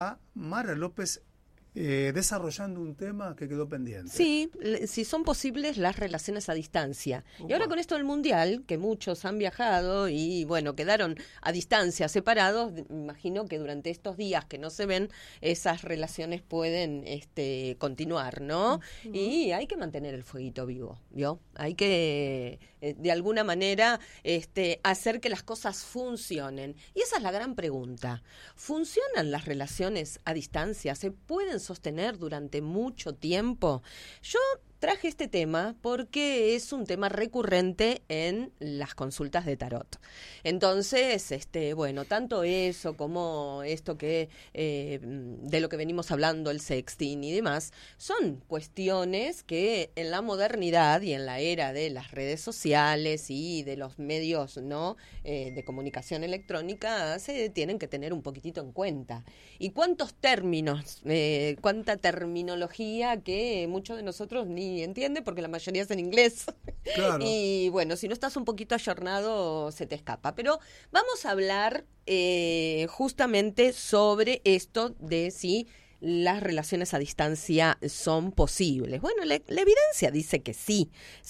a Mara López desarrollando un tema que quedó pendiente. Sí, si son posibles las relaciones a distancia. Y ahora con esto del Mundial, que muchos han viajado y bueno, quedaron a distancia, separados, imagino que durante estos días que no se ven, esas relaciones pueden continuar, ¿no? Uh-huh. Y hay que mantener el fueguito vivo, ¿vio? Hay que, de alguna manera, hacer que las cosas funcionen. Y esa es la gran pregunta. ¿Funcionan las relaciones a distancia? ¿Se pueden sostener durante mucho tiempo? Yo traje este tema porque es un tema recurrente en las consultas de tarot. Entonces, bueno, tanto eso como esto que de lo que venimos hablando, el sexting y demás, son cuestiones que en la modernidad y en la era de las redes sociales y de los medios, ¿no? De comunicación electrónica se tienen que tener un poquitito en cuenta. Y cuántos términos, cuánta terminología que muchos de nosotros ni entiende porque la mayoría es en inglés. Claro. Y bueno, si no estás un poquito ayornado se te escapa. Pero vamos a hablar justamente sobre esto de si las relaciones a distancia son posibles. Bueno, la evidencia dice que sí,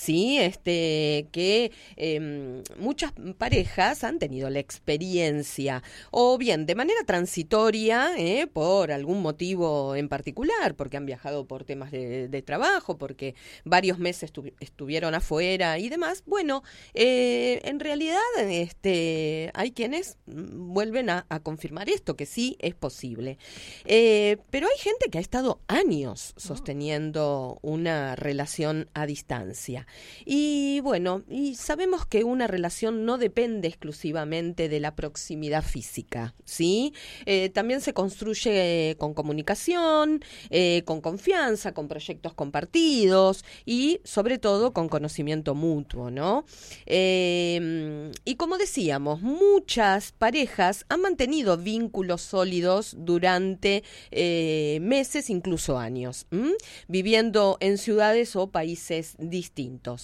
que muchas parejas han tenido la experiencia, o bien de manera transitoria, por algún motivo en particular, porque han viajado por temas de trabajo, porque varios meses estuvieron afuera y demás. Bueno, en realidad hay quienes vuelven a confirmar esto, que sí es posible. Pero hay gente que ha estado años sosteniendo una relación a distancia. Y bueno, y sabemos que una relación no depende exclusivamente de la proximidad física, ¿sí? También se construye con comunicación, con confianza, con proyectos compartidos y sobre todo con conocimiento mutuo, ¿no? Y como decíamos, muchas parejas han mantenido vínculos sólidos durante meses, incluso años, viviendo en ciudades o países distintos.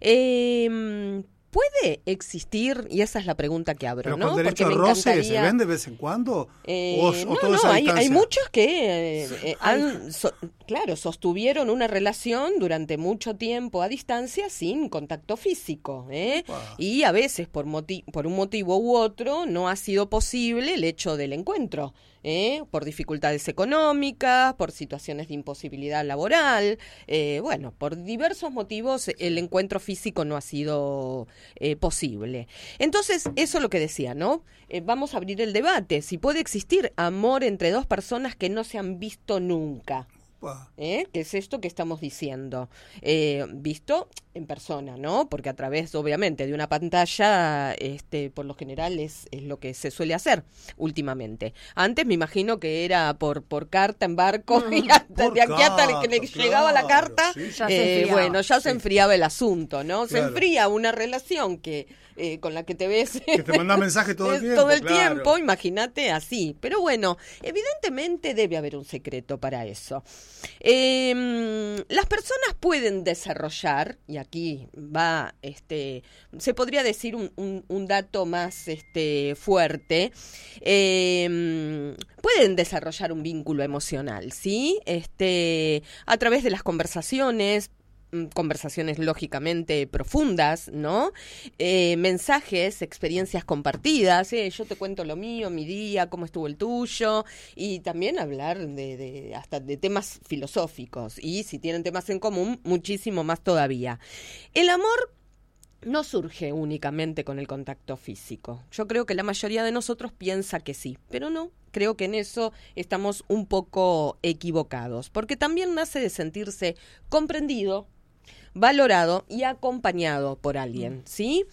¿Puede existir? Y esa es la pregunta que abro, ¿pero ¿no? con derecho a roce se ven de vez en cuando? Hay muchos que sostuvieron una relación durante mucho tiempo a distancia sin contacto físico, y a veces por un motivo u otro no ha sido posible el hecho del encuentro, por dificultades económicas, por situaciones de imposibilidad laboral, por diversos motivos el encuentro físico no ha sido posible. Entonces, eso es lo que decía, ¿no? Vamos a abrir el debate, si puede existir amor entre dos personas que no se han visto nunca. ¿Qué es esto que estamos diciendo? Visto en persona, ¿no? Porque a través, obviamente, de una pantalla, por lo general es lo que se suele hacer últimamente. Antes me imagino que era por carta en barco y de aquí hasta que le llegaba la carta, ya se enfriaba el asunto, ¿no? Se enfría una relación con la que te ves que te manda mensaje todo el tiempo, imagínate así. Pero bueno, evidentemente debe haber un secreto para eso. Las personas pueden desarrollar, y aquí va, se podría decir un dato más fuerte, pueden desarrollar un vínculo emocional, ¿sí? A través de las conversaciones lógicamente profundas, ¿no? Mensajes, experiencias compartidas, yo te cuento lo mío, mi día, cómo estuvo el tuyo, y también hablar hasta de temas filosóficos, y si tienen temas en común, muchísimo más todavía. El amor no surge únicamente con el contacto físico. Yo creo que la mayoría de nosotros piensa que sí, pero no. Creo que en eso estamos un poco equivocados, porque también nace de sentirse comprendido, valorado y acompañado por alguien, ¿sí?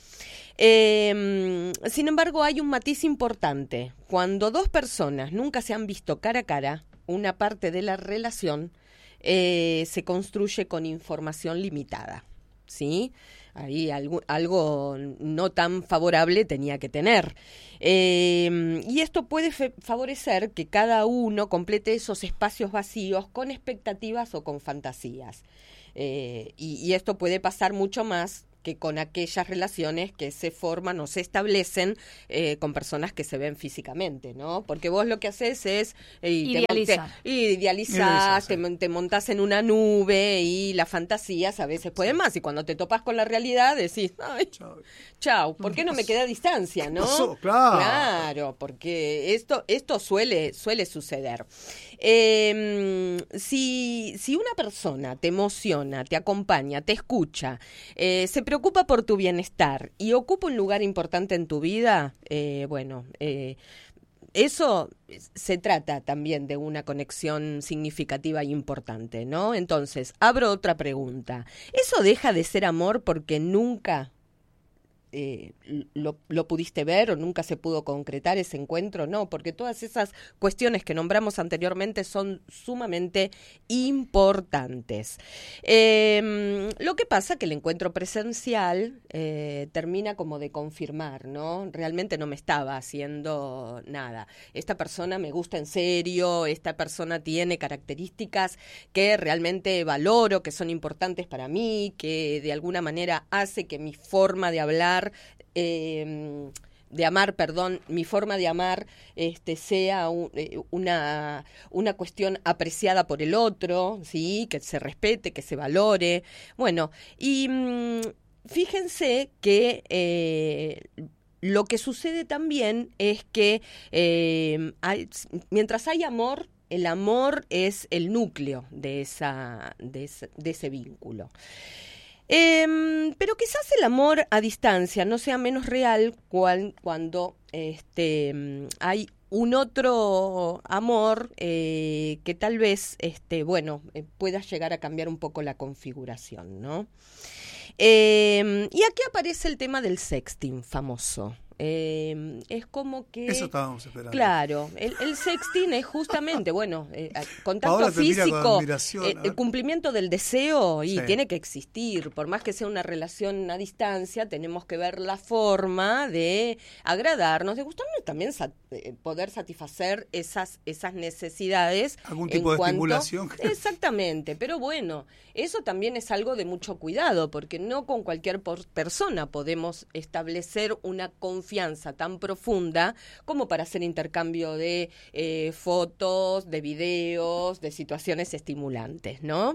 Sin embargo, hay un matiz importante. Cuando dos personas nunca se han visto cara a cara, una parte de la relación se construye con información limitada, ¿sí? Ahí algo no tan favorable tenía que tener. Y esto puede favorecer que cada uno complete esos espacios vacíos con expectativas o con fantasías. Y esto puede pasar mucho más que con aquellas relaciones que se forman o se establecen con personas que se ven físicamente, ¿no? Porque vos lo que haces es idealizás, te montás en una nube y las fantasías a veces pueden más, y cuando te topas con la realidad decís, ay, chau, ¿por qué no me quedé a distancia, no? Pasó, claro. Claro, porque esto suele suceder. Si una persona te emociona, te acompaña, te escucha, se preocupa por tu bienestar y ocupa un lugar importante en tu vida, eso se trata también de una conexión significativa e importante, ¿no? Entonces, abro otra pregunta. ¿Eso deja de ser amor porque nunca lo pudiste ver o nunca se pudo concretar ese encuentro? No, porque todas esas cuestiones que nombramos anteriormente son sumamente importantes. Lo que pasa que el encuentro presencial termina como de confirmar, ¿no? Realmente no me estaba haciendo nada. Esta persona me gusta en serio, esta persona tiene características que realmente valoro, que son importantes para mí, que de alguna manera hace que mi forma de hablar mi forma de amar sea una cuestión apreciada por el otro, ¿sí? Que se respete, que se valore. Bueno, y fíjense que lo que sucede también es que mientras hay amor, el amor es el núcleo de ese vínculo. Pero quizás el amor a distancia no sea menos real cuando hay un otro amor que tal vez pueda llegar a cambiar un poco la configuración, ¿no? Y aquí aparece el tema del sexting famoso. Es como que... Eso estábamos esperando. Claro, el sexting es justamente, contacto físico, el cumplimiento del deseo, y tiene que existir. Por más que sea una relación a distancia, tenemos que ver la forma de agradarnos, de gustarnos, también poder satisfacer esas necesidades. Algún tipo de estimulación. Exactamente, pero bueno, eso también es algo de mucho cuidado, porque no con cualquier persona podemos establecer una confianza tan profunda como para hacer intercambio de fotos, de videos, de situaciones estimulantes, ¿no?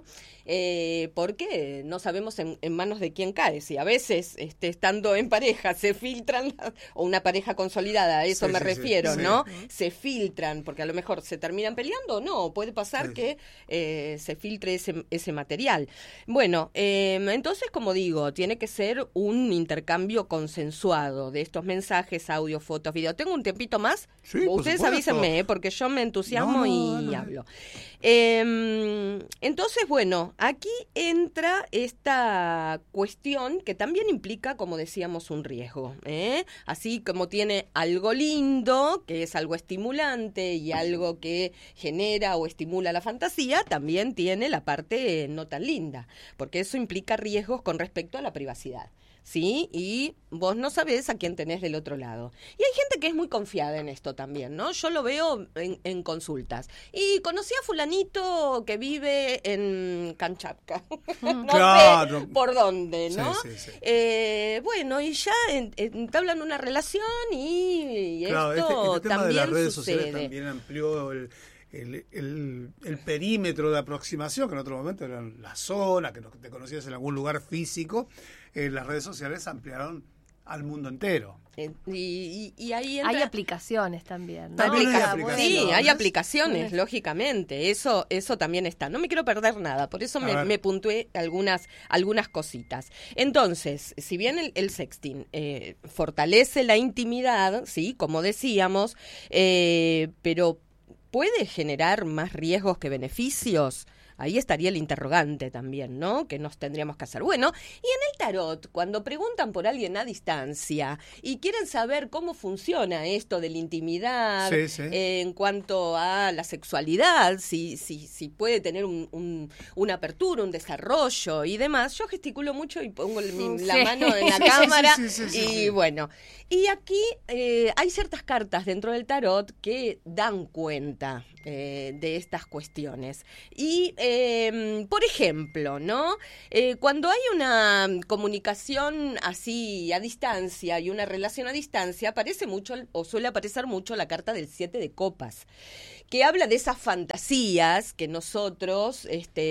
Porque no sabemos en manos de quién cae. Si a veces estando en pareja se filtran, o una pareja consolidada, a eso me refiero, ¿no? Se filtran, porque a lo mejor se terminan peleando, no, puede pasar que se filtre ese material. Bueno, entonces, como digo, tiene que ser un intercambio consensuado de estos mensajes, audio, fotos, video. ¿Tengo un tiempito más? Sí, ustedes avísenme, porque yo me entusiasmo y hablo. Entonces, bueno, aquí entra esta cuestión que también implica, como decíamos, un riesgo, así como tiene algo lindo, que es algo estimulante y algo que genera o estimula la fantasía, también tiene la parte no tan linda, porque eso implica riesgos con respecto a la privacidad, ¿sí? Y vos no sabés a quién tenés del otro lado. Y hay gente que es muy confiada en esto también, ¿no? Yo lo veo en consultas. Y conocí a fulanito que vive en Kamchatka. No sé por dónde, ¿no? Sí. Bueno, y ya entablan una relación y claro, esto este tema también de las redes sucede. sociales también amplió el perímetro de aproximación, que en otro momento era la zona, que te conocías en algún lugar físico. Las redes sociales ampliaron al mundo entero. Y ahí entra... Hay aplicaciones también, ¿no? Hay aplicaciones, lógicamente. Eso también está. No me quiero perder nada, por eso me puntué algunas cositas. Entonces, si bien el sexting fortalece la intimidad, sí, como decíamos, pero ¿puede generar más riesgos que beneficios? Ahí estaría el interrogante también, ¿no? Que nos tendríamos que hacer. Bueno, y en el tarot, cuando preguntan por alguien a distancia y quieren saber cómo funciona esto de la intimidad, en cuanto a la sexualidad, si puede tener una apertura, un desarrollo y demás, yo gesticulo mucho y pongo la mano en la cámara y bueno. Y aquí hay ciertas cartas dentro del tarot que dan cuenta de estas cuestiones. Y por ejemplo, ¿no? Cuando hay una comunicación así a distancia y una relación a distancia, aparece mucho o suele aparecer mucho la carta del 7 de copas, que habla de esas fantasías que nosotros,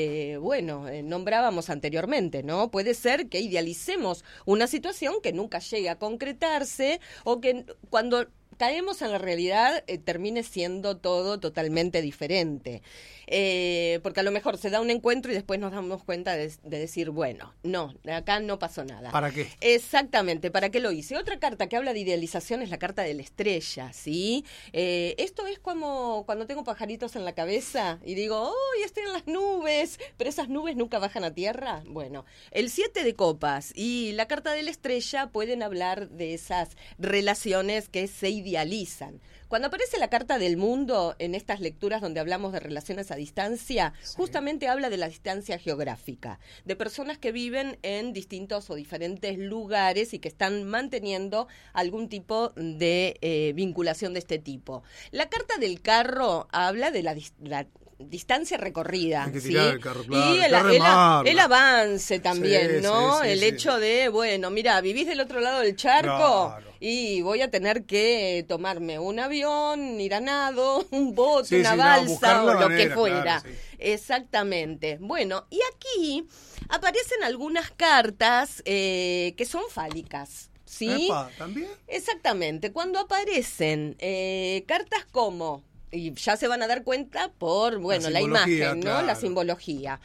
nombrábamos anteriormente, ¿no? Puede ser que idealicemos una situación que nunca llegue a concretarse o que cuando caemos en la realidad, termine siendo todo totalmente diferente. Porque a lo mejor se da un encuentro y después nos damos cuenta de decir, bueno, no, acá no pasó nada. ¿Para qué? Exactamente, ¿para qué lo hice? Otra carta que habla de idealización es la carta de la estrella, ¿sí? Esto es como cuando tengo pajaritos en la cabeza y digo, ¡oh, estoy en las nubes! Pero esas nubes nunca bajan a tierra. Bueno, el 7 de copas y la carta de la estrella pueden hablar de esas relaciones que se idealizan. Cuando aparece la carta del mundo en estas lecturas donde hablamos de relaciones a distancia, justamente habla de la distancia geográfica, de personas que viven en distintos o diferentes lugares y que están manteniendo algún tipo de vinculación de este tipo. La carta del carro habla de la distancia recorrida, Hay que ¿sí? tirar el carro, claro, Y el avance también, sí, ¿no? sí, el hecho de, bueno, mira, vivís del otro lado del charco, claro, y voy a tener que tomarme un avión, ir a nado, un bote, sí, una sí, no, balsa buscar o la lo manera, que fuera. claro, sí. Exactamente. Bueno, y aquí aparecen algunas cartas que son fálicas, ¿sí? Epa, ¿también? Exactamente. Cuando aparecen cartas como... Y ya se van a dar cuenta por, bueno, la imagen, ¿no? Claro. La simbología.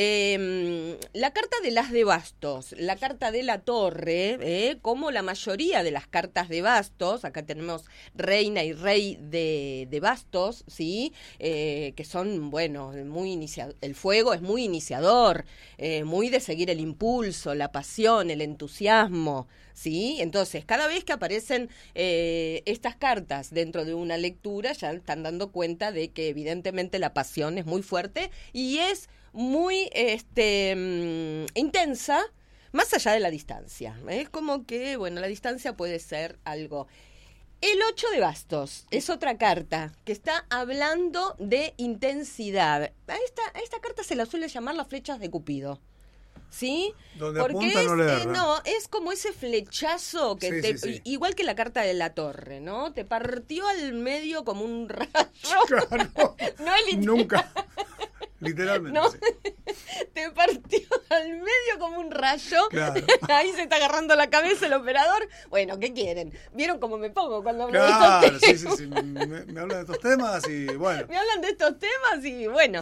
La carta de las de bastos, la carta de la torre, como la mayoría de las cartas de bastos, acá tenemos reina y rey de bastos, ¿sí? Que son, bueno, el fuego es muy iniciador, muy de seguir el impulso, la pasión, el entusiasmo, ¿sí? Entonces, cada vez que aparecen estas cartas dentro de una lectura, ya están dando cuenta de que evidentemente la pasión es muy fuerte y es muy intensa, más allá de la distancia. Es como que, bueno, la distancia puede ser algo. El 8 de bastos es otra carta que está hablando de intensidad. A esta carta se la suele llamar las flechas de Cupido. ¿Sí? Donde Porque apunta no le erra. es como ese flechazo que Sí. igual que la carta de la torre, ¿no? Te partió al medio como un rayo. Claro, No el nunca. Literalmente. No. Sí. Te partió al medio como un rayo. Claro. Ahí se está agarrando la cabeza el operador. Bueno, ¿qué quieren? ¿Vieron cómo me pongo cuando hablo Claro, de estos temas? sí. Me hablan de estos temas y bueno. Me hablan de estos temas y bueno.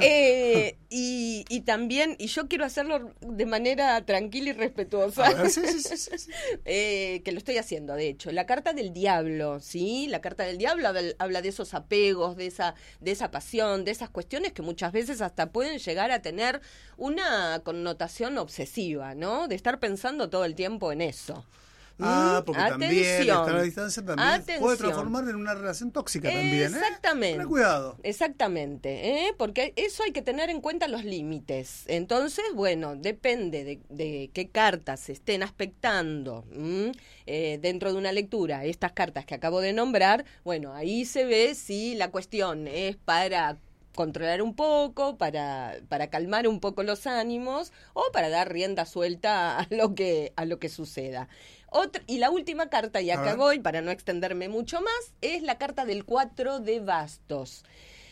Y también, y yo quiero hacerlo de manera tranquila y respetuosa. A ver, sí. Que lo estoy haciendo, de hecho. La carta del diablo, ¿sí? La carta del diablo habla de esos apegos, de esa pasión, de esas cuestiones que muchas veces hasta pueden llegar a tener una connotación obsesiva, ¿no? De estar pensando todo el tiempo en eso. Porque también estar a distancia también puede transformar en una relación tóxica también, ¿eh? Exactamente. Ten cuidado. Exactamente, porque eso hay que tener en cuenta los límites. Entonces, bueno, depende de qué cartas se estén aspectando dentro de una lectura. Estas cartas que acabo de nombrar, bueno, ahí se ve si la cuestión es para controlar un poco, para calmar un poco los ánimos o para dar rienda suelta a lo que suceda. Y la última carta, y acá voy para no extenderme mucho más, es la carta del 4 de bastos.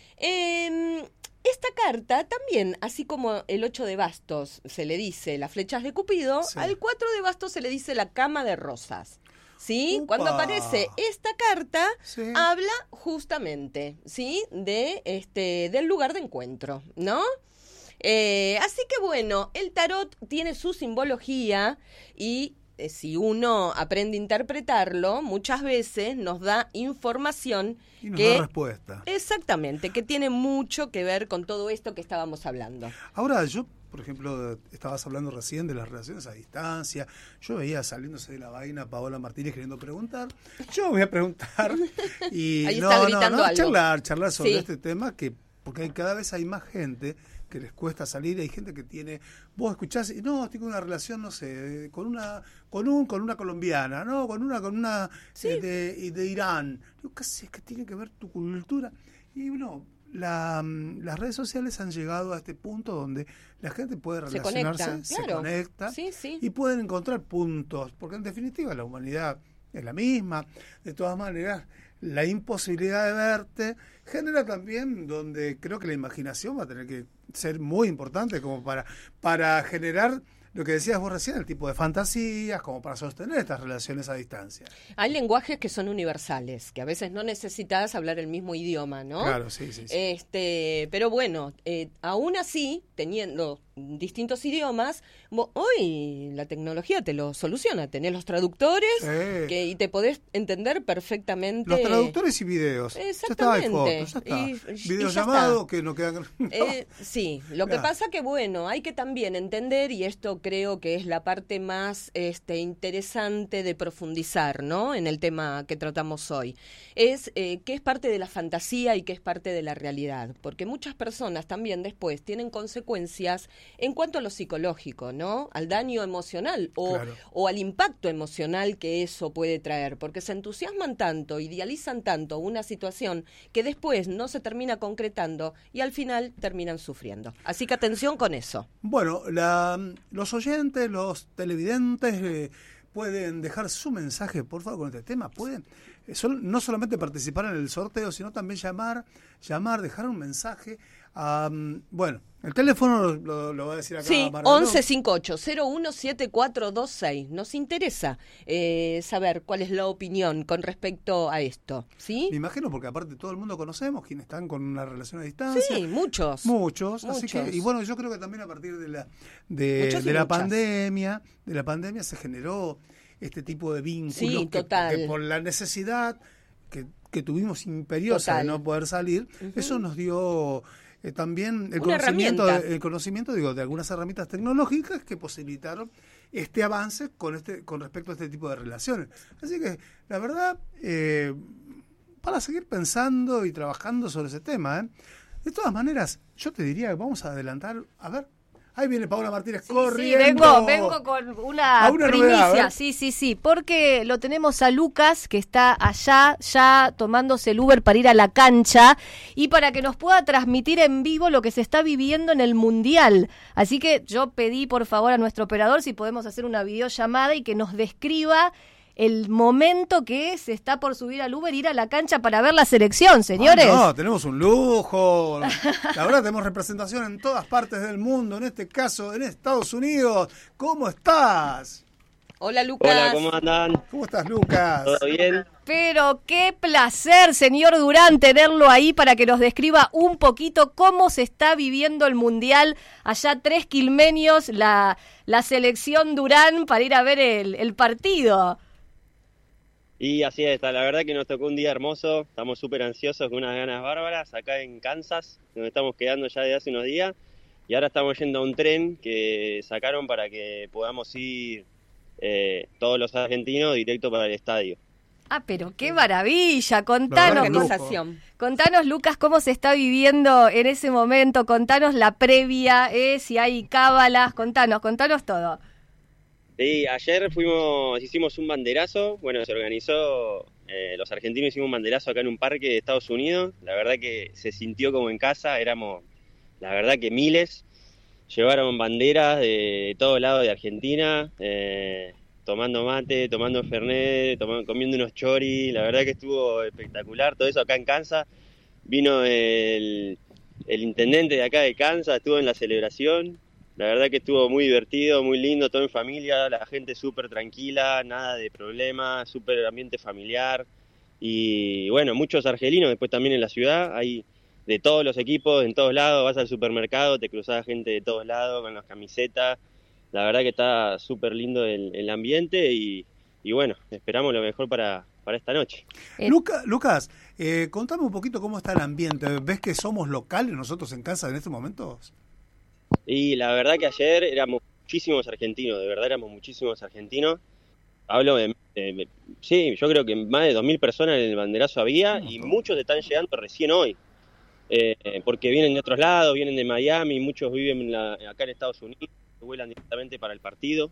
Esta carta también, así como el 8 de bastos se le dice las flechas de Cupido, Sí. al 4 de bastos se le dice la cama de rosas. ¿Sí? ¡Upa! Cuando aparece esta carta, Sí. habla justamente, ¿sí? Del lugar de encuentro, ¿no? Así que bueno, el tarot tiene su simbología y si uno aprende a interpretarlo, muchas veces nos da información Y nos que da respuesta. exactamente, que tiene mucho que ver con todo esto que estábamos hablando. Ahora, yo, por ejemplo, estabas hablando recién de las relaciones a distancia. Yo veía saliéndose de la vaina a Paola Martínez queriendo preguntar. Yo voy a preguntar y Ahí está gritando algo. charlar sobre Sí. este tema, porque cada vez hay más gente que les cuesta salir. Hay gente que tiene, vos escuchás, y no, estoy con una relación, no sé, con una colombiana, no, con una Sí. de Irán. Digo, casi es que tiene que ver tu cultura. Y no, las redes sociales han llegado a este punto donde la gente puede relacionarse, se conecta sí, sí. y pueden encontrar puntos, porque en definitiva la humanidad es la misma. De todas maneras, la imposibilidad de verte genera también donde creo que la imaginación va a tener que ser muy importante como para generar lo que decías vos recién, el tipo de fantasías, como para sostener estas relaciones a distancia. Hay lenguajes que son universales, que a veces no necesitas hablar el mismo idioma, ¿no? Claro, sí. Pero bueno, aún así, teniendo distintos idiomas, hoy la tecnología te lo soluciona. Tenés los traductores y te podés entender perfectamente. Los traductores y videos. Exactamente. Ya está. Videollamado que no quedan. Sí, lo que pasa que bueno, hay que también entender, y esto creo que es la parte más interesante de profundizar, ¿no? En el tema que tratamos hoy, es qué es parte de la fantasía y qué es parte de la realidad, porque muchas personas también después tienen consecuencias en cuanto a lo psicológico, ¿no? Al daño emocional o al impacto emocional que eso puede traer, porque se entusiasman tanto, idealizan tanto una situación que después no se termina concretando y al final terminan sufriendo. Así que atención con eso. Bueno, los oyentes, los televidentes pueden dejar su mensaje, por favor, con este tema. Pueden no solamente participar en el sorteo, sino también llamar, dejar un mensaje. Bueno, el teléfono lo va a decir acá. Sí, 1158-017426. Nos interesa saber cuál es la opinión con respecto a esto, ¿sí? Me imagino, porque aparte todo el mundo conocemos quienes están con una relación a distancia. Sí, muchos. Así que, y bueno, yo creo que también a partir de la pandemia se generó este tipo de vínculos que por la necesidad que tuvimos imperiosa de no poder salir, eso nos dio también el conocimiento de algunas herramientas tecnológicas que posibilitaron este avance con respecto a este tipo de relaciones. Así que la verdad, para seguir pensando y trabajando sobre ese tema, de todas maneras, yo te diría que vamos a adelantar, a ver. Ahí viene Paola Martínez corriendo. Sí, vengo con una primicia. Novedad, Sí, porque lo tenemos a Lucas, que está allá ya tomándose el Uber para ir a la cancha y para que nos pueda transmitir en vivo lo que se está viviendo en el Mundial. Así que yo pedí por favor a nuestro operador si podemos hacer una videollamada y que nos describa el momento que se está por subir al Uber, ir a la cancha para ver la selección, señores. No, tenemos un lujo. La verdad, tenemos representación en todas partes del mundo, en este caso en Estados Unidos. ¿Cómo estás? Hola, Lucas. Hola, ¿cómo andan? ¿Cómo estás, Lucas? ¿Todo bien? Pero qué placer, señor Durán, tenerlo ahí para que nos describa un poquito cómo se está viviendo el Mundial. Allá 3 quilmenios, la selección Durán para ir a ver el partido. Y así está, la verdad que nos tocó un día hermoso, estamos súper ansiosos, con unas ganas bárbaras, acá en Kansas, donde estamos quedando ya desde hace unos días, y ahora estamos yendo a un tren que sacaron para que podamos ir todos los argentinos directo para el estadio. Ah, pero qué maravilla, contanos, Lucas, cómo se está viviendo en ese momento, contanos la previa, si hay cábalas, contanos todo. Sí, ayer hicimos un banderazo, bueno, se organizó, los argentinos hicimos un banderazo acá en un parque de Estados Unidos, la verdad que se sintió como en casa, éramos, la verdad que miles, llevaron banderas de todos lados de Argentina, tomando mate, tomando fernet, comiendo unos choris, la verdad que estuvo espectacular, todo eso acá en Kansas, vino el intendente de acá de Kansas, estuvo en la celebración. La verdad que estuvo muy divertido, muy lindo, todo en familia, la gente súper tranquila, nada de problemas, súper ambiente familiar. Y bueno, muchos argelinos después también en la ciudad, hay de todos los equipos, en todos lados, vas al supermercado, te cruzás gente de todos lados con las camisetas. La verdad que está súper lindo el ambiente y bueno, esperamos lo mejor para esta noche. Lucas, contame un poquito cómo está el ambiente. ¿Ves que somos locales nosotros en casa en estos momentos? Y la verdad que ayer éramos muchísimos argentinos, de verdad éramos muchísimos argentinos. Hablo sí, yo creo que más de 2.000 personas en el banderazo había y muchos están llegando recién hoy, porque vienen de otros lados, vienen de Miami, muchos viven acá en Estados Unidos, vuelan directamente para el partido.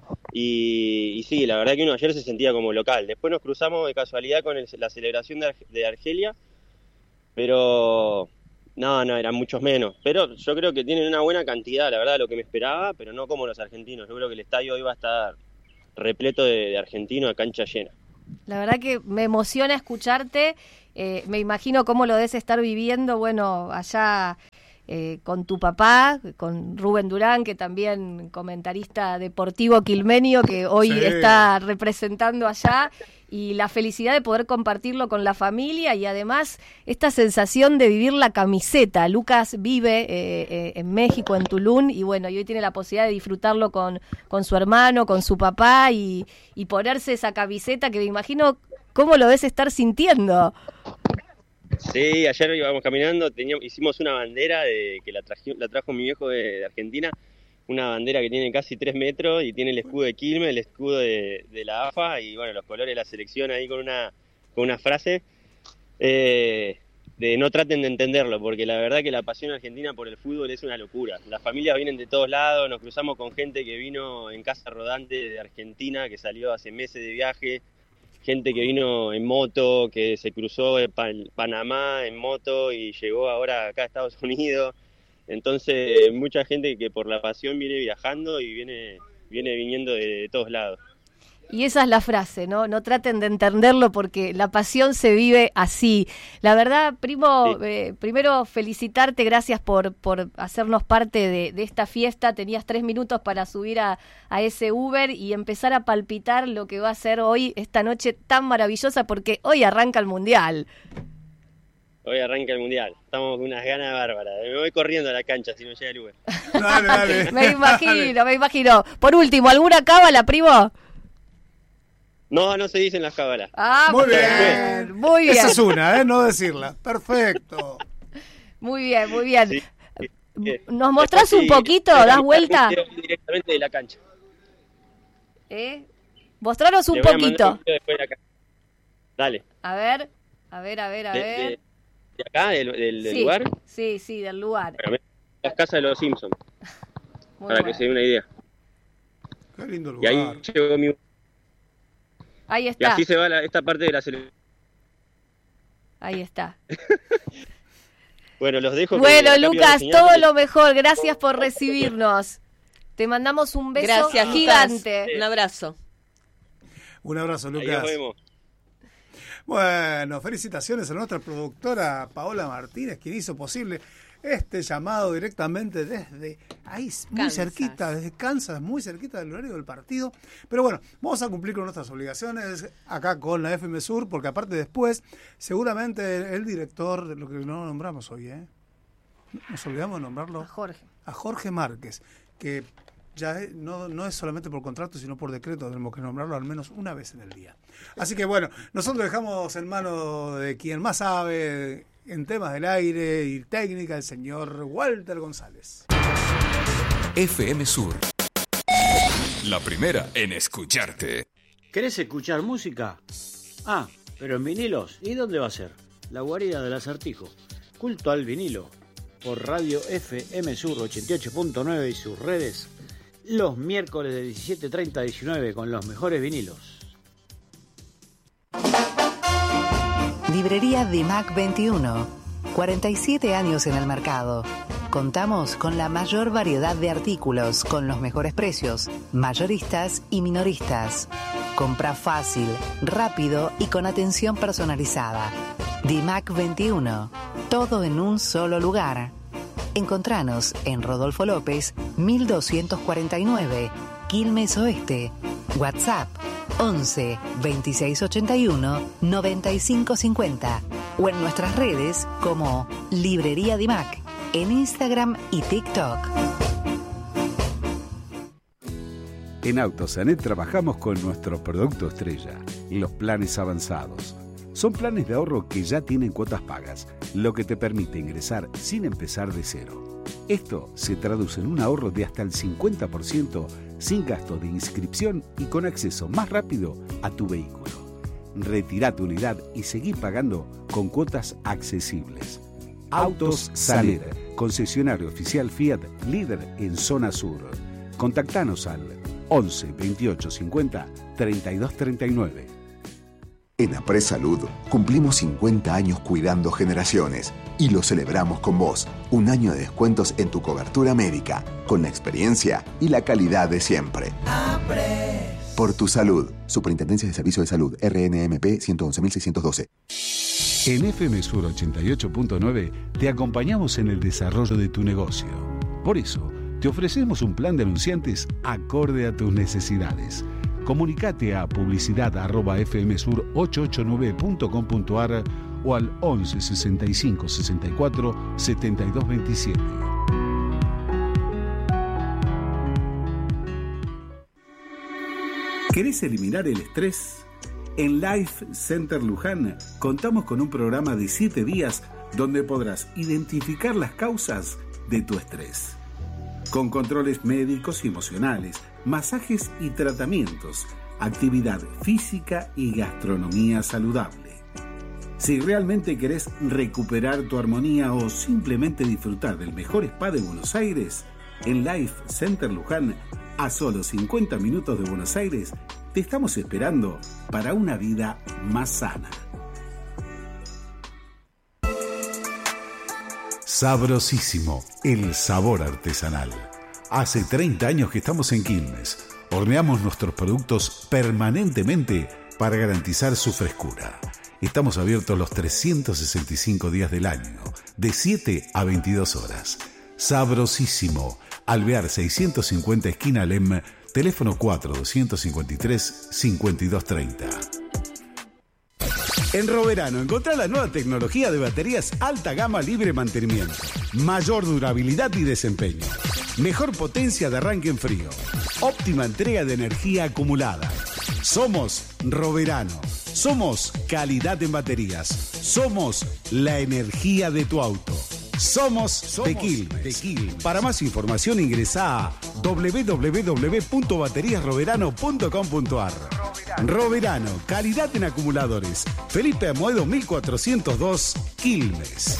Y sí, la verdad que uno ayer se sentía como local. Después nos cruzamos de casualidad con la celebración de Argelia, pero No, eran muchos menos, pero yo creo que tienen una buena cantidad, la verdad, lo que me esperaba, pero no como los argentinos. Yo creo que el estadio hoy va a estar repleto de argentinos a cancha llena. La verdad que me emociona escucharte, me imagino cómo lo debes estar viviendo, bueno, allá con tu papá, con Rubén Durán, que también comentarista deportivo quilmenio, que hoy está representando allá, y la felicidad de poder compartirlo con la familia y además esta sensación de vivir la camiseta. Lucas vive en México, en Tulum, y bueno, y hoy tiene la posibilidad de disfrutarlo con su hermano, con su papá y ponerse esa camiseta que me imagino cómo lo debes estar sintiendo. Sí, ayer íbamos caminando, hicimos una bandera que la trajo mi viejo de Argentina, una bandera que tiene casi 3 metros y tiene el escudo de Quilmes, el escudo de la AFA y bueno, los colores de la selección ahí con una frase de no traten de entenderlo, porque la verdad que la pasión argentina por el fútbol es una locura. Las familias vienen de todos lados, nos cruzamos con gente que vino en casa rodante de Argentina, que salió hace meses de viaje, gente que vino en moto, que se cruzó de Panamá en moto y llegó ahora acá a Estados Unidos. Entonces, mucha gente que por la pasión viene viajando y viene viniendo de todos lados. Y esa es la frase, ¿no? No traten de entenderlo porque la pasión se vive así. La verdad, primo, sí. Primero felicitarte, gracias por hacernos parte de esta fiesta. Tenías 3 minutos para subir a ese Uber y empezar a palpitar lo que va a ser hoy, esta noche tan maravillosa, porque hoy arranca el Mundial. Hoy arranca el Mundial. Estamos con unas ganas bárbaras. Me voy corriendo a la cancha si no llega el Uber. Dale. Me imagino. Por último, ¿alguna cábala, primo? No se dicen las cábalas. Muy bien. Esa es una, no decirla. Perfecto. Muy bien. Sí. ¿Nos mostrás un poquito? ¿Das vuelta? Directamente de la cancha. Mostraros un poquito. Dale. A ver. ¿De acá, del lugar? Sí, del lugar. Bueno, las casas de los Simpsons. Para que se dé una idea. Qué lindo Y lugar. ahí llegó mi... Ahí está. Y así se va esta parte de la selección. Ahí está. Bueno, los dejo. Bueno, Lucas, todo lo mejor. Gracias por recibirnos. Te mandamos un beso gigante. Lucas. Un abrazo. Un abrazo, Lucas. Ahí nos vemos. Bueno, felicitaciones a nuestra productora Paola Martínez, quien hizo posible este llamado directamente desde ahí, muy cerquita, desde Kansas, muy cerquita del horario del partido. Pero bueno, vamos a cumplir con nuestras obligaciones acá con la FM Sur, porque aparte después, seguramente el director, lo que no nombramos hoy, nos olvidamos de nombrarlo, a Jorge Márquez, que ya no es solamente por contrato, sino por decreto, tenemos que nombrarlo al menos una vez en el día. Así que bueno, nosotros dejamos en manos de quien más sabe en temas del aire y técnica, el señor Walter González. FM Sur, la primera en escucharte. ¿Querés escuchar música? Pero en vinilos. ¿Y dónde va a ser? La guarida del Acertijo. Culto al vinilo. Por Radio FM Sur 88.9 y sus redes. Los miércoles de 17:30 a 19 con los mejores vinilos. Librería Dimac 21. 47 años en el mercado. Contamos con la mayor variedad de artículos, con los mejores precios, mayoristas y minoristas. Compra fácil, rápido y con atención personalizada. Dimac 21. Todo en un solo lugar. Encontranos en Rodolfo López, 1249, Quilmes Oeste. WhatsApp 11 26 81 95 50 o en nuestras redes como Librería Dimac en Instagram y TikTok. En Autosanet trabajamos con nuestro producto estrella, los planes avanzados. Son planes de ahorro que ya tienen cuotas pagas, lo que te permite ingresar sin empezar de cero. Esto se traduce en un ahorro de hasta el 50% sin gasto de inscripción y con acceso más rápido a tu vehículo. Retirá tu unidad y seguí pagando con cuotas accesibles. Autos Sanet, concesionario oficial Fiat, líder en zona sur. Contactanos al 11 28 50 32 39. En Apres Salud cumplimos 50 años cuidando generaciones. Y lo celebramos con vos. Un año de descuentos en tu cobertura médica, con la experiencia y la calidad de siempre. Por tu salud. Superintendencia de Servicios de Salud. RNMP 111.612. En FM Sur 88.9 te acompañamos en el desarrollo de tu negocio. Por eso, te ofrecemos un plan de anunciantes acorde a tus necesidades. Comunicate a publicidad@fmsur889.com.ar o al 11 65 64 72 27. ¿Querés eliminar el estrés? En Life Center Luján contamos con un programa de 7 días donde podrás identificar las causas de tu estrés. Con controles médicos y emocionales, masajes y tratamientos, actividad física y gastronomía saludable. Si realmente querés recuperar tu armonía o simplemente disfrutar del mejor spa de Buenos Aires, en Life Center Luján, a solo 50 minutos de Buenos Aires, te estamos esperando para una vida más sana. Sabrosísimo, el sabor artesanal. Hace 30 años que estamos en Quilmes. Horneamos nuestros productos permanentemente para garantizar su frescura. Estamos abiertos los 365 días del año, de 7 a 22 horas. Sabrosísimo, Alvear 650 esquina Lem, teléfono 4-253-5230. En Roverano encontrá la nueva tecnología de baterías alta gama libre mantenimiento, mayor durabilidad y desempeño, mejor potencia de arranque en frío, óptima entrega de energía acumulada. Somos Roverano, somos calidad en baterías, somos la energía de tu auto. Somos de Quilmes. Para más información ingresa a www.bateriasroverano.com.ar. Roverano, calidad en acumuladores. Felipe Amoedo 1402, Quilmes.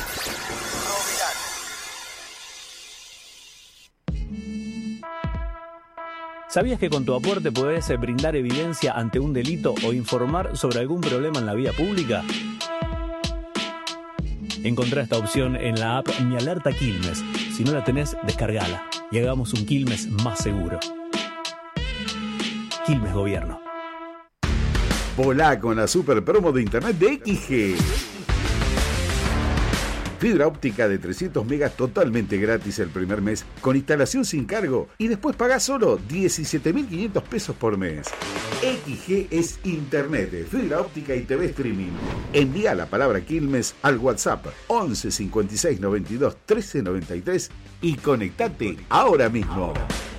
¿Sabías que con tu aporte podés brindar evidencia ante un delito o informar sobre algún problema en la vía pública? Encontrá esta opción en la app Mi Alerta Quilmes. Si no la tenés, descargala y hagamos un Quilmes más seguro. Quilmes Gobierno. Volá con la super promo de internet de XG. Fibra óptica de 300 megas totalmente gratis el primer mes, con instalación sin cargo, y después pagás solo 17.500 pesos por mes. XG es internet de fibra óptica y TV streaming. Envía la palabra Quilmes al WhatsApp 11 56 92 13 93 y conectate ahora mismo.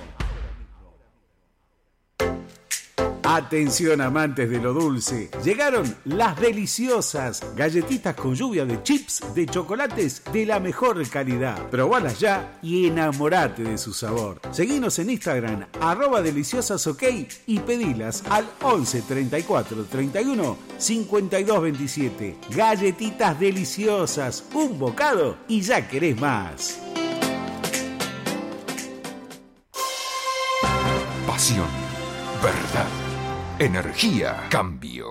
Atención amantes de lo dulce, llegaron las deliciosas galletitas con lluvia de chips de chocolates de la mejor calidad. Probalas ya y enamorate de su sabor. Seguinos en Instagram @deliciosasok y pedilas al 11 34 31 52 27. Galletitas deliciosas, un bocado y ya querés más. Pasión, verdad, energía, cambio.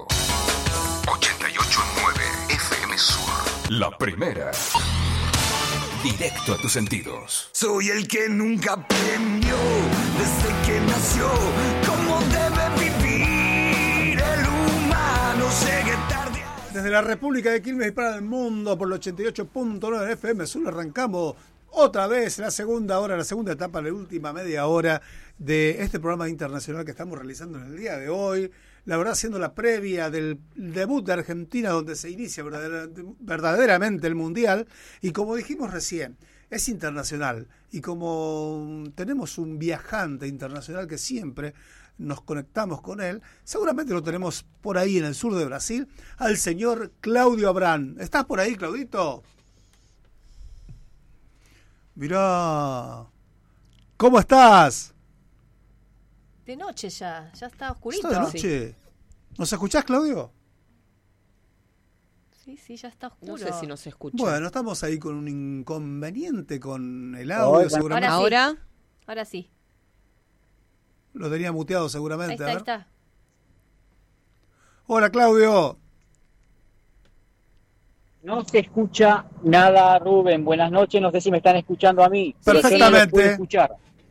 88.9 FM Sur. La primera. Directo a tus sentidos. Soy el que nunca aprendió desde que nació cómo debe vivir el humano. Llegué tarde. Desde la República de Quilmes y para el mundo por el 88.9 FM Sur arrancamos otra vez la segunda hora, la segunda etapa, la última media hora de este programa internacional que estamos realizando en el día de hoy. La verdad, siendo la previa del debut de Argentina, donde se inicia verdaderamente el Mundial. Y como dijimos recién, es internacional. Y como tenemos un viajante internacional que siempre nos conectamos con él, seguramente lo tenemos por ahí en el sur de Brasil, al señor Claudio Abrán. ¿Estás por ahí, Claudito? Mirá, ¿cómo estás? De noche ya está oscurito. ¿Está de noche? ¿Nos escuchás, Claudio? Sí, ya está oscuro. No sé si nos escucha. Bueno, estamos ahí con un inconveniente con el audio, seguramente. Ahora sí. Lo tenía muteado seguramente. Ahí está. Hola, Claudio. No se escucha nada, Rubén. Buenas noches, no sé si me están escuchando a mí. Perfectamente. Escuchar.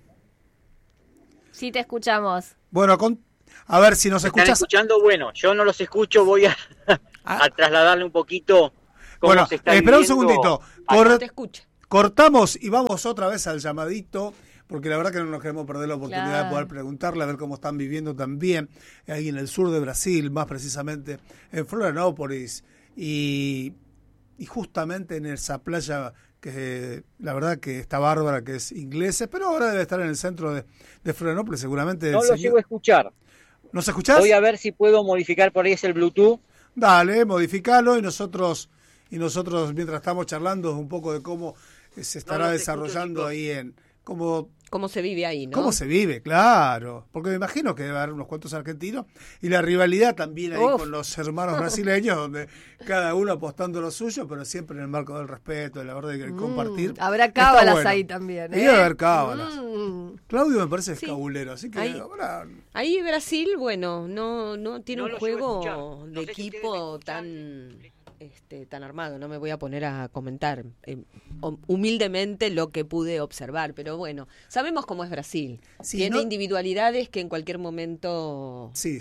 Sí, te escuchamos. Bueno, a ver si nos escuchas. ¿Están escuchando? Bueno, yo no los escucho, voy a trasladarle un poquito cómo se está espera un viviendo. segundito. Te escucha. Cortamos y vamos otra vez al llamadito, porque la verdad que no nos queremos perder la oportunidad de poder preguntarle, a ver cómo están viviendo también ahí en el sur de Brasil, más precisamente en Florianópolis, y justamente en esa playa que la verdad que está bárbara, que es Ingleses, pero ahora debe estar en el centro de Florianópolis, seguramente. No lo llego a escuchar. ¿Nos escuchás? Voy a ver si puedo modificar por ahí el Bluetooth. Dale, modificalo y nosotros mientras estamos charlando un poco de cómo se estará desarrollando ahí cómo se vive ahí, ¿no? Cómo se vive, claro. Porque me imagino que debe haber unos cuantos argentinos y la rivalidad también ahí con los hermanos brasileños, donde cada uno apostando lo suyo, pero siempre en el marco del respeto, de la verdad de compartir. Habrá cábalas ahí también, ¿eh? Y debe haber cábalas. Claudio me parece escabulero, así que ahí Brasil, bueno, no tiene un juego de equipo tan armado. No me voy a poner a comentar humildemente lo que pude observar, pero bueno, sabemos cómo es Brasil. Tiene individualidades que en cualquier momento se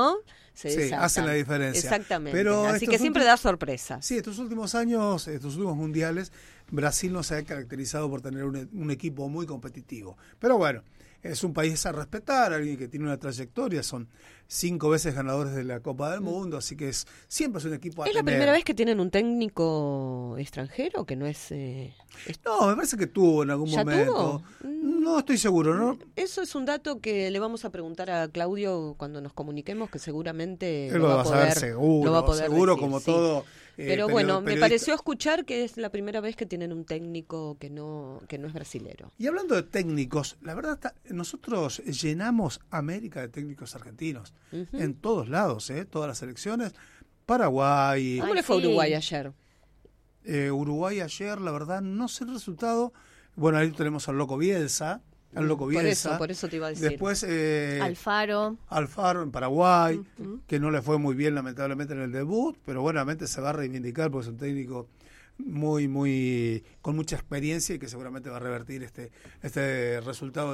hacen la diferencia. Exactamente. Pero así que siempre da sorpresas. Sí, estos últimos años, estos últimos mundiales, Brasil no se ha caracterizado por tener un equipo muy competitivo. Pero bueno, es un país a respetar, alguien que tiene una trayectoria, son 5 veces ganadores de la Copa del Mundo, así que siempre es un equipo a tener. ¿Es la primera vez que tienen un técnico extranjero que no es...? No, me parece que tuvo en algún momento. No estoy seguro, ¿no? Eso es un dato que le vamos a preguntar a Claudio cuando nos comuniquemos, que seguramente él lo va a saber seguro, decir, como todo. Pero bueno, me pareció escuchar que es la primera vez que tienen un técnico que no es brasilero. Y hablando de técnicos, la verdad, nosotros llenamos América de técnicos argentinos, en todos lados, todas las selecciones. Paraguay. ¿Cómo le fue a Uruguay ayer? Uruguay ayer, la verdad, no sé el resultado. Bueno, ahí tenemos al Loco Bielsa. Por eso te iba a decir. Después Alfaro en Paraguay, que no le fue muy bien lamentablemente en el debut, pero buenamente se va a reivindicar porque es un técnico muy con mucha experiencia y que seguramente va a revertir este resultado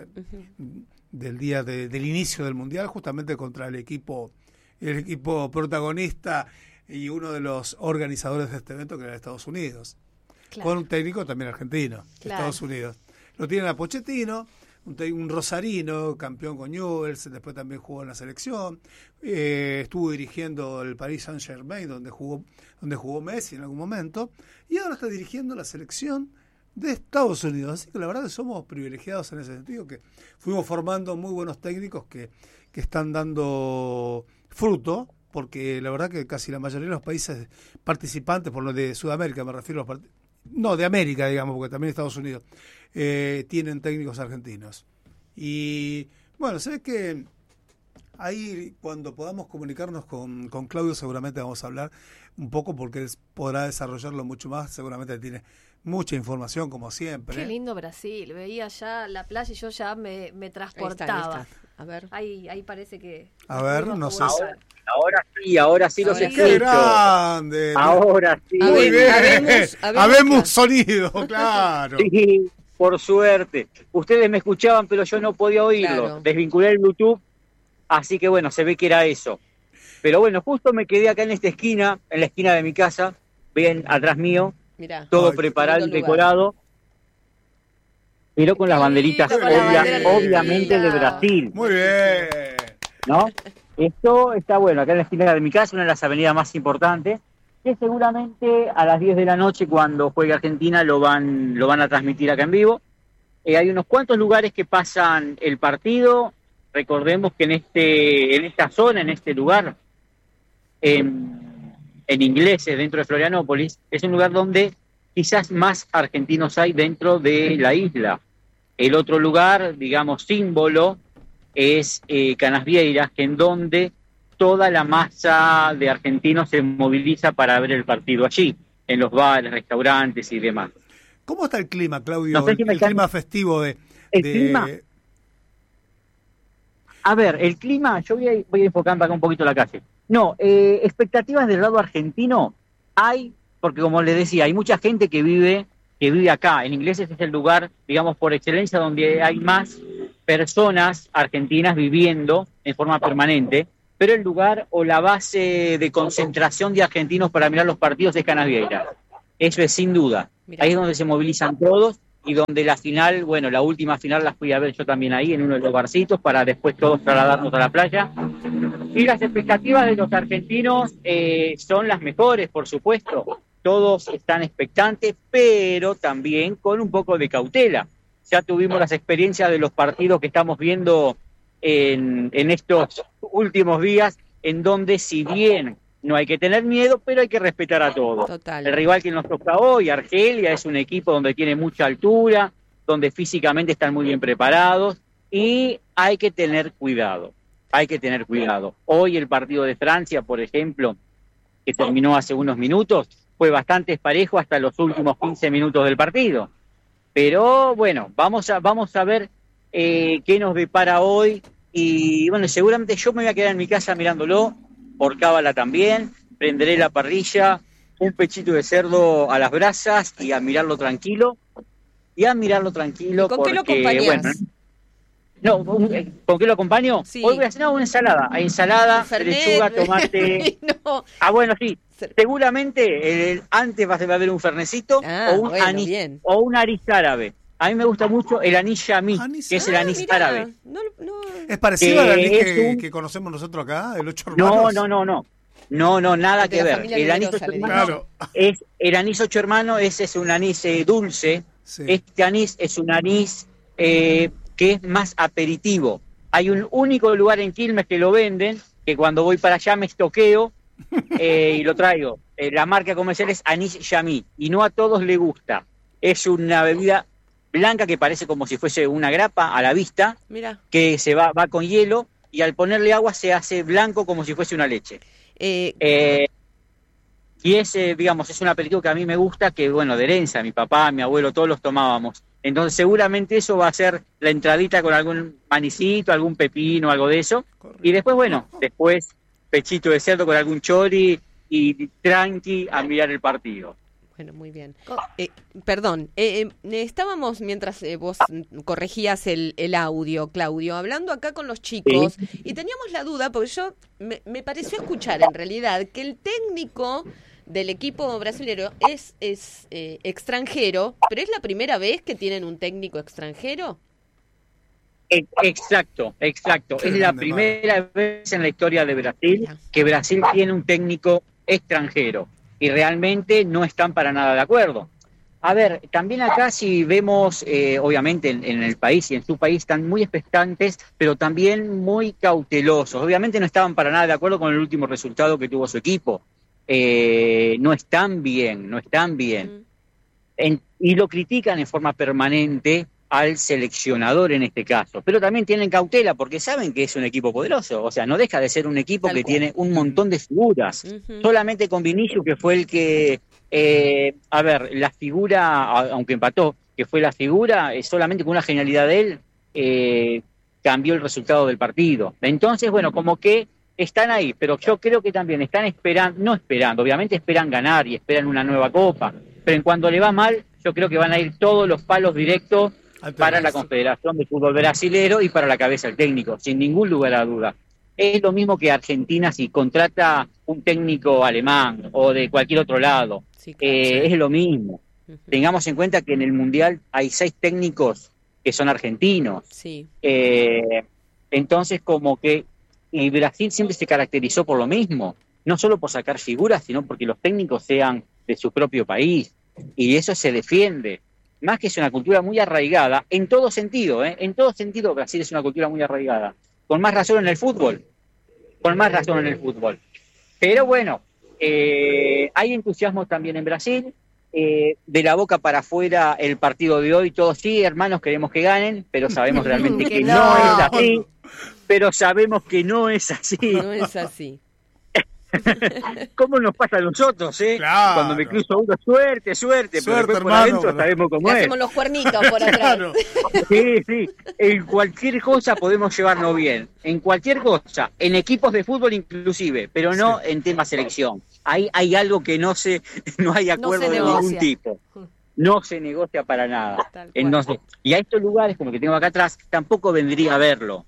del inicio del mundial, justamente contra el equipo protagonista y uno de los organizadores de este evento, que era Estados Unidos. Claro. Con un técnico también argentino, Estados Unidos. Lo tienen a Pochettino, un rosarino, campeón con Newell's, después también jugó en la selección, estuvo dirigiendo el Paris Saint-Germain, donde jugó Messi en algún momento, y ahora está dirigiendo la selección de Estados Unidos. Así que la verdad que somos privilegiados en ese sentido, que fuimos formando muy buenos técnicos que están dando fruto, porque la verdad que casi la mayoría de los países participantes, por lo de Sudamérica me refiero de América, digamos, porque también Estados Unidos, tienen técnicos argentinos. Y bueno, se ve que ahí cuando podamos comunicarnos con Claudio seguramente vamos a hablar un poco, porque él podrá desarrollarlo mucho más, seguramente tiene mucha información como siempre. Qué lindo Brasil, veía ya la playa y yo ya me transportaba. Ahí está. A ver. Ahí parece que... A ver, no sé. Ahora sí los escucho. ¡Qué grande! Ahora sí. Muy bien. Habemos sonido, claro. Sí, por suerte. Ustedes me escuchaban, pero yo no podía oírlo. Claro. Desvinculé el Bluetooth, así que bueno, se ve que era eso. Pero bueno, justo me quedé acá en esta esquina, en la esquina de mi casa, bien atrás mío, mirá, todo preparado y decorado. Pero con las banderitas, obviamente, de Brasil. Muy bien. ¿No? Esto está bueno, acá en la esquina de mi casa, una de las avenidas más importantes, que seguramente a las 10 de la noche, cuando juegue Argentina, lo van a transmitir acá en vivo. Hay unos cuantos lugares que pasan el partido. Recordemos que en esta zona, en este lugar, en Ingleses, dentro de Florianópolis, es un lugar donde quizás más argentinos hay dentro de la isla. El otro lugar, digamos, símbolo, es Canasvieiras, en donde toda la masa de argentinos se moviliza para ver el partido allí, en los bares, restaurantes y demás. ¿Cómo está el clima, Claudio? No sé si el clima festivo ¿Clima? A ver, el clima, yo voy enfocando acá un poquito la calle. No, expectativas del lado argentino hay, porque como les decía, hay mucha gente que vive acá. En Ingleses es el lugar, digamos, por excelencia donde hay más personas argentinas viviendo en forma permanente, pero el lugar o la base de concentración de argentinos para mirar los partidos es Canasvieiras. Eso es sin duda. Mirá. Ahí es donde se movilizan todos y donde la final, bueno, la última final la fui a ver yo también ahí, en uno de los barcitos, para después todos trasladarnos a la playa. Y las expectativas de los argentinos son las mejores, por supuesto. Todos están expectantes, pero también con un poco de cautela. Ya tuvimos las experiencias de los partidos que estamos viendo en estos últimos días, en donde si bien no hay que tener miedo, pero hay que respetar a todos. Total. El rival que nos toca hoy, Argelia, es un equipo donde tiene mucha altura, donde físicamente están muy bien preparados, y hay que tener cuidado. Hay que tener cuidado. Hoy el partido de Francia, por ejemplo, que terminó hace unos minutos, fue bastante parejo hasta los últimos 15 minutos del partido. Pero bueno, vamos a ver qué nos depara hoy. Y bueno, seguramente yo me voy a quedar en mi casa mirándolo, por cábala también, prenderé la parrilla, un pechito de cerdo a las brasas y a mirarlo tranquilo. ¿Y con qué lo acompañás? Bueno, ¿con qué lo acompaño? Sí. Hoy voy a hacer una ensalada, lechuga, tomate. No. Ah, bueno, sí. Seguramente antes va a haber un fernecito o un anís árabe. A mí me gusta mucho el anís yamí, que es el anís árabe. ¿Es parecido al anís que conocemos nosotros acá, el 8 hermanos? No, nada que ver. El anís 8 hermanos es el anís 8 hermanos, ese es un anís dulce. Sí. Este anís es un anís que es más aperitivo. Hay un único lugar en Quilmes que lo venden, que cuando voy para allá me estoqueo y lo traigo. La marca comercial es Anís Yamí y no a todos les gusta. Es una bebida blanca que parece como si fuese una grapa a la vista. Mirá. Que se va con hielo y al ponerle agua se hace blanco como si fuese una leche. Y digamos, es un aperitivo que a mí me gusta, que bueno, de herencia, mi papá, mi abuelo, todos los tomábamos. Entonces seguramente eso va a ser la entradita con algún manicito, algún pepino, algo de eso. Correcto. Y después pechito de cerdo con algún chori y tranqui a mirar el partido. Bueno, muy bien. Perdón, estábamos, mientras vos corregías el audio, Claudio, hablando acá con los chicos, sí. Y teníamos la duda, porque me pareció escuchar en realidad que el técnico del equipo brasilero es extranjero, pero ¿es la primera vez que tienen un técnico extranjero? Exacto. Es la primera vez en la historia de Brasil que Brasil tiene un técnico extranjero y realmente no están para nada de acuerdo. A ver, también acá si vemos, obviamente en el país y en su país están muy expectantes, pero también muy cautelosos. Obviamente no estaban para nada de acuerdo con el último resultado que tuvo su equipo. No están bien. Y lo critican en forma permanente al seleccionador en este caso, pero también tienen cautela porque saben que es un equipo poderoso, o sea, no deja de ser un equipo que tiene un montón de figuras. Solamente con Vinicius, que fue el que, la figura, aunque empató, que fue la figura, solamente con una genialidad de él, cambió el resultado del partido. Entonces, bueno, como que están ahí, pero yo creo que también están esperando, obviamente esperan ganar y esperan una nueva copa, pero en cuanto le va mal, yo creo que van a ir todos los palos directos para la Confederación de Fútbol Brasilero y para la cabeza del técnico, sin ningún lugar a duda. Es lo mismo que Argentina si contrata un técnico alemán o de cualquier otro lado. Sí, claro, es lo mismo. Tengamos en cuenta que en el Mundial hay 6 técnicos que son argentinos. Sí. Entonces, como que y Brasil siempre se caracterizó por lo mismo, no solo por sacar figuras, sino porque los técnicos sean de su propio país. Y eso se defiende. Más que es una cultura muy arraigada, en todo sentido, en todo sentido Brasil es una cultura muy arraigada. Con más razón en el fútbol. Pero bueno, hay entusiasmo también en Brasil. De la boca para afuera el partido de hoy, todos sí, hermanos, queremos que ganen, pero sabemos realmente que no es así. No es así. ¿Cómo nos pasa a nosotros, Claro. Cuando me cruzo uno, suerte, pero después por adentro sabemos cómo es. Hacemos los cuernitos por atrás. Claro. Sí, en cualquier cosa podemos llevarnos bien, en cualquier cosa, en equipos de fútbol inclusive, pero no en tema selección. hay algo que no hay acuerdo de ningún tipo. No se negocia para nada. Entonces, y a estos lugares, como el que tengo acá atrás, tampoco vendría a verlo.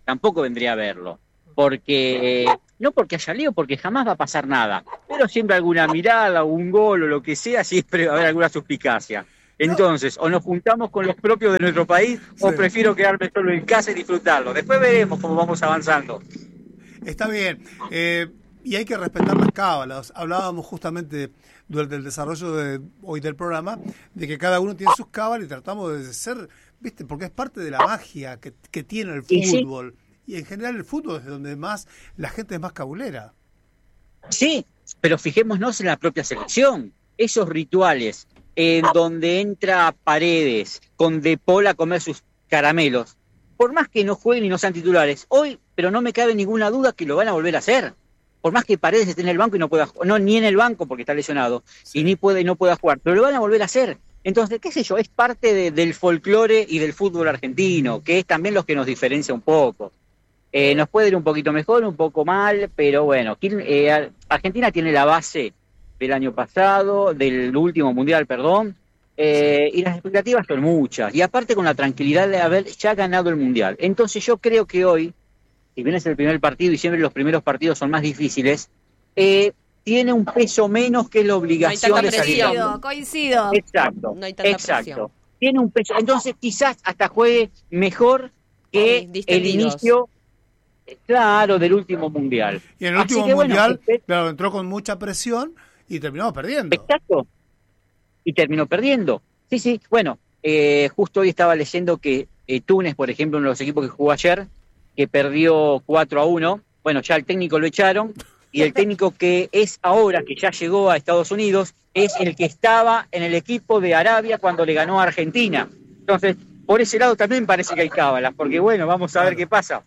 Porque, no porque haya lío, porque jamás va a pasar nada. Pero siempre alguna mirada, un gol o lo que sea, siempre va a haber alguna suspicacia. Entonces, o nos juntamos con los propios de nuestro país, o prefiero quedarme solo en casa y disfrutarlo. Después veremos cómo vamos avanzando. Está bien. Y hay que respetar las cábalas. Hablábamos justamente durante el desarrollo de hoy del programa de que cada uno tiene sus cábalas y tratamos de ser, ¿viste? Porque es parte de la magia que tiene el fútbol. Y en general el fútbol es donde más la gente es más cabulera. Sí, pero fijémonos en la propia selección. Esos rituales en donde entra Paredes con De Paul a comer sus caramelos, por más que no jueguen y no sean titulares, hoy, pero no me cabe ninguna duda que lo van a volver a hacer. Por más que Paredes esté en el banco y no pueda jugar, no, ni en el banco porque está lesionado, y no pueda jugar, pero lo van a volver a hacer. Entonces, qué sé yo, es parte del folclore y del fútbol argentino, que es también lo que nos diferencia un poco. Nos puede ir un poquito mejor, un poco mal, pero bueno, Argentina tiene la base del año pasado, del último mundial, y las expectativas son muchas, y aparte con la tranquilidad de haber ya ganado el mundial. Entonces yo creo que hoy, si bien es el primer partido y siempre los primeros partidos son más difíciles, tiene un peso menos que la obligación de salir. Coincido. Exacto, no hay tanta presión. Tiene un peso, entonces quizás hasta juegue mejor que el inicio, claro, del último mundial. Y en el último mundial, claro, entró con mucha presión y terminamos perdiendo. Exacto. Y terminó perdiendo. Sí, bueno, justo hoy estaba leyendo que Túnez, por ejemplo, uno de los equipos que jugó ayer, que perdió 4-1, bueno, ya el técnico lo echaron, y el técnico que es ahora, que ya llegó a Estados Unidos, es el que estaba en el equipo de Arabia cuando le ganó a Argentina. Entonces, por ese lado también parece que hay cábalas, porque bueno, vamos a ver qué pasa.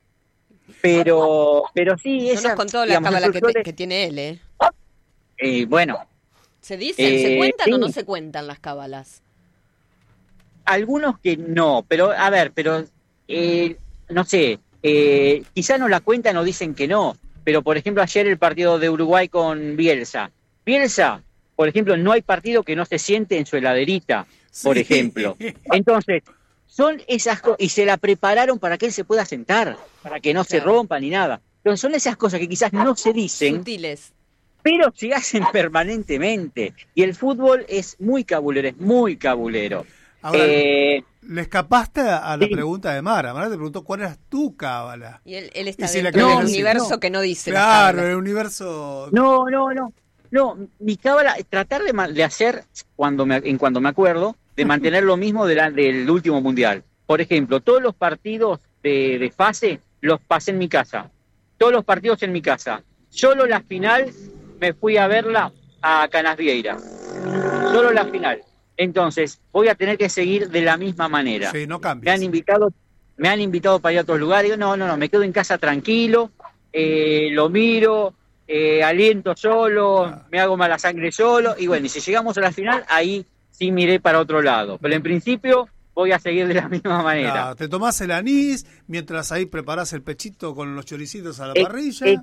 Pero sí, no nos contó la cábala que tiene él, bueno. ¿Se dicen? ¿Se cuentan o no se cuentan las cábalas? Algunos que no, pero a ver, no sé, quizá no la cuentan o dicen que no, pero por ejemplo ayer el partido de Uruguay con Bielsa, por ejemplo, no hay partido que no se siente en su heladerita, por ejemplo. Entonces, son esas cosas, y se la prepararon para que él se pueda sentar, para que no se rompa ni nada. Entonces son esas cosas que quizás no se dicen, sutiles, pero se hacen permanentemente. Y el fútbol es muy cabulero, Ahora, le escapaste a la pregunta de Mara. Mara te preguntó cuál era tu cábala. Y él está dentro del universo que no dice. Claro, el universo... No, mi cábala, tratar de hacer, cuando me acuerdo, de mantener lo mismo del último mundial. Por ejemplo, todos los partidos de fase los pasé en mi casa. Todos los partidos en mi casa. Solo la final me fui a verla a Canasvieira. Solo la final. Entonces, voy a tener que seguir de la misma manera. Sí, no cambies. Me han invitado para ir a otros lugares. Digo, no, me quedo en casa tranquilo, lo miro, aliento solo, me hago mala sangre solo. Y bueno, y si llegamos a la final, ahí sí miré para otro lado. Pero en principio voy a seguir de la misma manera. Claro, te tomás el anís, mientras ahí preparás el pechito con los choricitos a la parrilla.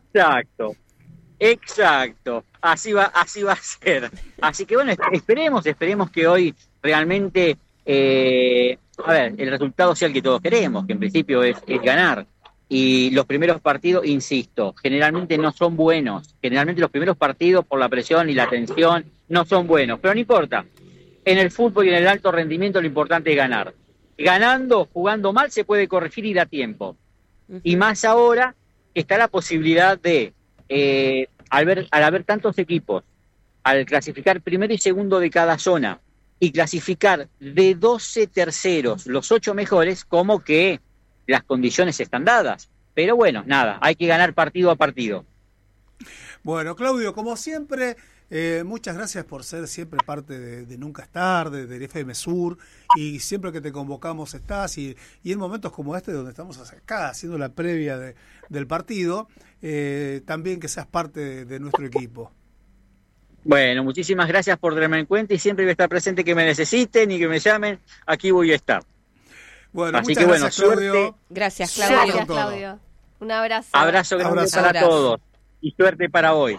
Exacto. Así va a ser. Así que bueno, esperemos que hoy realmente, el resultado sea el que todos queremos, que en principio es ganar. Y los primeros partidos, insisto, generalmente no son buenos. Generalmente los primeros partidos, por la presión y la tensión, no son buenos. Pero no importa. En el fútbol y en el alto rendimiento lo importante es ganar. Ganando, jugando mal, se puede corregir y da tiempo. Y más ahora que está la posibilidad de, al haber tantos equipos, al clasificar primero y segundo de cada zona, y clasificar de 12 terceros, los 8 mejores, como que las condiciones están dadas. Pero bueno, nada, hay que ganar partido a partido. Bueno, Claudio, como siempre... muchas gracias por ser siempre parte de Nunca es Tarde, del FM Sur, y siempre que te convocamos estás, y en momentos como este donde estamos acá haciendo la previa del partido, también que seas parte de nuestro equipo. Bueno, muchísimas gracias por tenerme en cuenta, y siempre voy a estar presente, que me necesiten y que me llamen, aquí voy a estar. Bueno, así muchas que gracias, Claudio. Suerte. Gracias, Claudio. Gracias, Claudio. Un abrazo. Abrazo grande para todos, y suerte para hoy.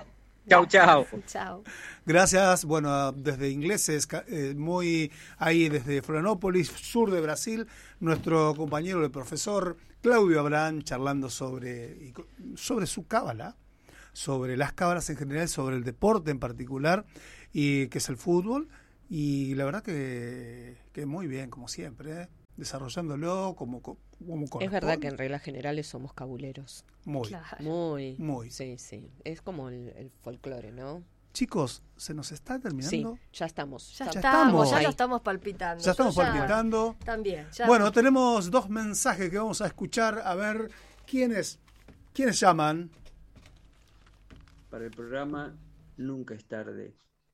Chau, chau. Chau. Gracias. Bueno, desde Ingleses, muy ahí desde Florianópolis, sur de Brasil, nuestro compañero, el profesor Claudio Abraham, charlando sobre su cábala, sobre las cábalas en general, sobre el deporte en particular, y que es el fútbol. Y la verdad que muy bien, como siempre, desarrollándolo como corresponde. Es verdad que en reglas generales somos cabuleros. Muy. Claro. Muy. Sí. Es como el folclore, ¿no? Chicos, ¿se nos está terminando? Sí, ya estamos. Ya lo estamos palpitando. Ya estamos palpitando. También. Bueno, tenemos 2 mensajes que vamos a escuchar. A ver, ¿quiénes llaman? Para el programa Nunca es tarde.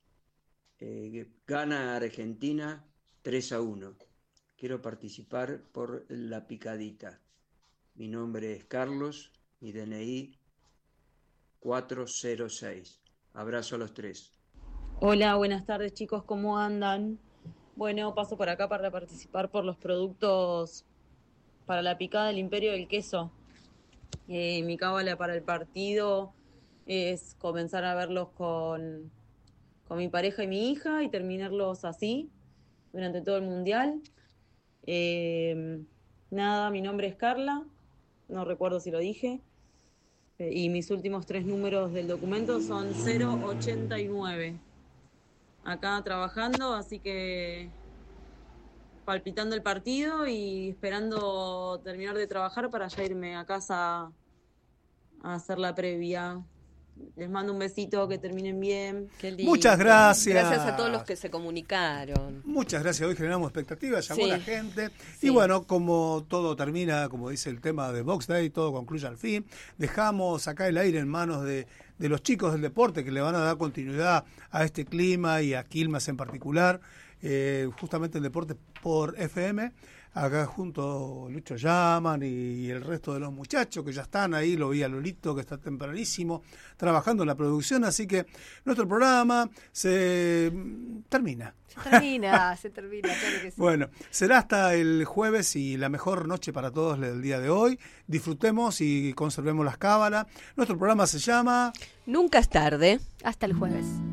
Gana Argentina 3-1. Quiero participar por la picadita. Mi nombre es Carlos, mi DNI 406. Abrazo a los 3. Hola, buenas tardes chicos, ¿cómo andan? Bueno, paso por acá para participar por los productos para la picada del Imperio del Queso. Mi cábala para el partido es comenzar a verlos con mi pareja y mi hija y terminarlos así durante todo el Mundial. Nada, mi nombre es Carla, no recuerdo si lo dije. Y mis últimos 3 números del documento son 089. Acá trabajando, así que palpitando el partido y esperando terminar de trabajar para ya irme a casa a hacer la previa. Les mando un besito, que terminen bien. Qué lindo. Muchas gracias. Gracias a todos los que se comunicaron. Muchas gracias. Hoy generamos expectativas, llamó la gente. Sí. Y bueno, como todo termina, como dice el tema de Box Day, todo concluye al fin. Dejamos acá el aire en manos de los chicos del deporte que le van a dar continuidad a este clima y a Quilmes en particular. Justamente el deporte por FM. Acá junto Lucho Llaman y el resto de los muchachos que ya están ahí, lo vi a Lolito que está tempranísimo trabajando en la producción, así que nuestro programa se termina. Se termina, claro que sí. Bueno, será hasta el jueves y la mejor noche para todos el día de hoy. Disfrutemos y conservemos las cábalas. Nuestro programa se llama Nunca es tarde. Hasta el jueves.